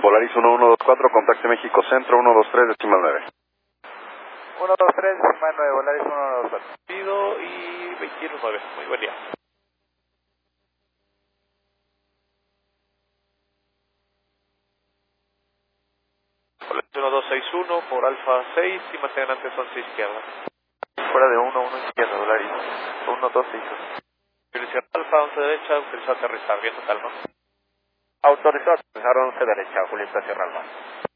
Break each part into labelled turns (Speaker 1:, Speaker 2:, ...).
Speaker 1: Volaris 1124, contacte México Centro, 123, decimal 9.
Speaker 2: 123, decimal 9, Volaris 1124.
Speaker 3: Pido y 21.9. Muy buen día. Volaris 1261 por Alfa 6 y mantengan antes 11 izquierda.
Speaker 2: Fuera de 1 izquierda, Volaris 1261.
Speaker 3: Utilización Alfa 11 derecha, autorizado a aterrizar, viento calma.
Speaker 2: Autorizado a aterrizar 11 derecha, Julieta Sierra Alba.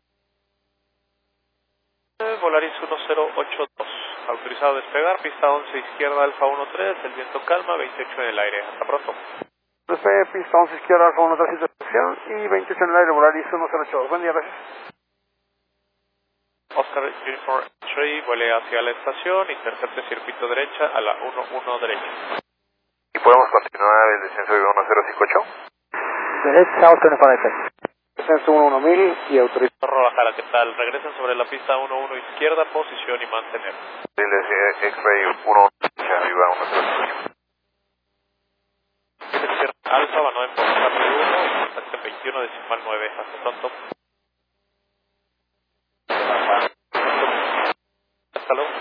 Speaker 3: Volaris 1082, autorizado a despegar, pista 11 izquierda, Alfa 13, el viento calma, 28 en el aire. Hasta pronto.
Speaker 2: Pista 11 izquierda, Alfa 13, dirección y 28 en el aire, Volaris 1082. Buen día, gracias.
Speaker 3: Oscar Uniform 3, vuele hacia la estación, intercepte circuito derecha a la 11 derecha.
Speaker 1: ¿Y podemos continuar el descenso de 1058?
Speaker 2: Derecha, 25 descenso 11000 y autorizado.
Speaker 3: Guadalajara, ¿qué tal? Regresen sobre la pista 11 izquierda, posición y mantener.
Speaker 1: X-Ray 1, arriba 108.
Speaker 3: Alfa, va 9 por Charlie 1, contacto 21 decimal 9. Hasta pronto. Hasta luego.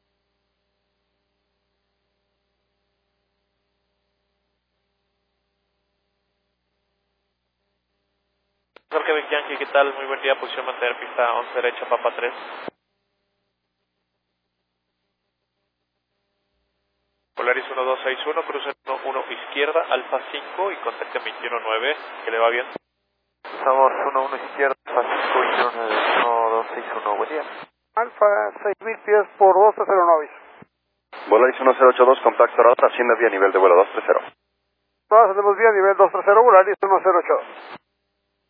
Speaker 3: Quebec Yankee, ¿qué tal? Muy buen día, posición mantener pista 11 derecha, Papa 3. Polaris 1261, cruce 11 izquierda, Alfa 5 y contacte 219, que le va bien.
Speaker 2: Estamos 11 izquierda, Alfa 5, 1261, buen día. Alfa 6000 pies por 230 aviso.
Speaker 1: Volaris 1082, contacto radar, asciende vía nivel de vuelo 230.
Speaker 2: Todas hacemos vía nivel 230, Volaris 1082.